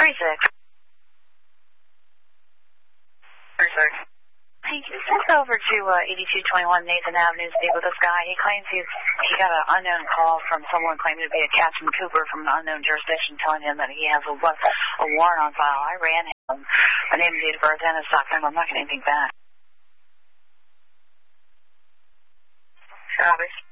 36. 36. Hey, can you send over to 8221 Nathan Avenue to speak with this guy? He claims he got an unknown call from someone claiming to be a Captain Cooper from an unknown jurisdiction telling him that he has a warrant on file. I ran him. My name and date of birth and his stock number. I'm not getting anything back. Copy.